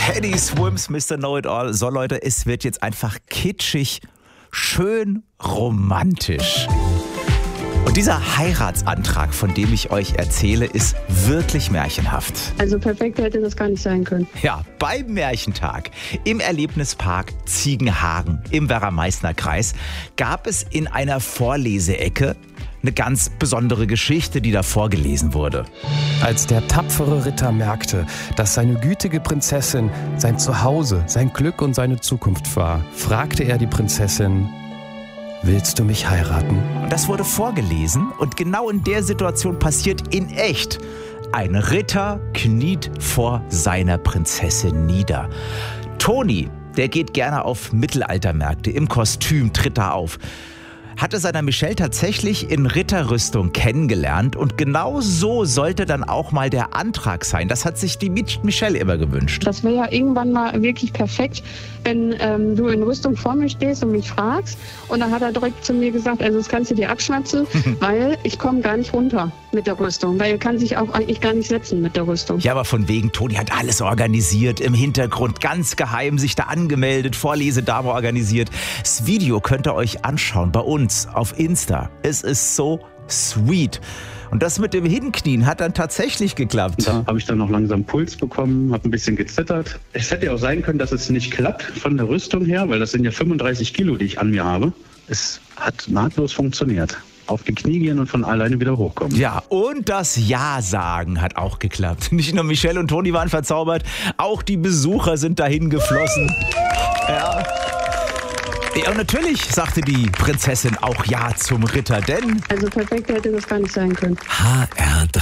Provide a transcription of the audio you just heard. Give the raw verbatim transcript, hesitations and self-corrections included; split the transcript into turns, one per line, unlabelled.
Teddy Swims, Mister Know-It-All. So Leute, es wird jetzt einfach kitschig, schön romantisch. Und dieser Heiratsantrag, von dem ich euch erzähle, ist wirklich märchenhaft.
Also perfekt hätte das gar nicht sein können.
Ja, beim Märchentag im Erlebnispark Ziegenhagen im Werra-Meißner-Kreis gab es in einer Vorleseecke eine ganz besondere Geschichte, die da vorgelesen wurde.
Als der tapfere Ritter merkte, dass seine gütige Prinzessin sein Zuhause, sein Glück und seine Zukunft war, fragte er die Prinzessin: Willst du mich heiraten?
Und das wurde vorgelesen und genau in der Situation passiert in echt. Ein Ritter kniet vor seiner Prinzessin nieder. Toni, der geht gerne auf Mittelaltermärkte, im Kostüm tritt er auf. Hatte seiner Michelle tatsächlich in Ritterrüstung kennengelernt und genau so sollte dann auch mal der Antrag sein. Das hat sich die Michelle immer gewünscht.
Das wäre ja irgendwann mal wirklich perfekt, wenn ähm, du in Rüstung vor mir stehst und mich fragst. Und dann hat er direkt zu mir gesagt, also das kannst du dir abschwatzen, weil ich komme gar nicht runter mit der Rüstung. Weil er kann sich auch eigentlich gar nicht setzen mit der Rüstung.
Ja, aber von wegen, Toni hat alles organisiert, im Hintergrund ganz geheim sich da angemeldet, Vorlesedame organisiert. Das Video könnt ihr euch anschauen bei uns auf Insta. Es ist so sweet. Und das mit dem Hinknien hat dann tatsächlich geklappt.
Da habe ich dann noch langsam Puls bekommen, habe ein bisschen gezittert. Es hätte ja auch sein können, dass es nicht klappt von der Rüstung her, weil das sind ja fünfunddreißig Kilo, die ich an mir habe. Es hat nahtlos funktioniert. Auf die Knie gehen und von alleine wieder hochkommen.
Ja, und das Ja sagen hat auch geklappt. Nicht nur Michelle und Toni waren verzaubert, auch die Besucher sind dahin geflossen. Ja. Ja, und natürlich sagte die Prinzessin auch Ja zum Ritter, denn
Also perfekt hätte das gar nicht sein können.
H R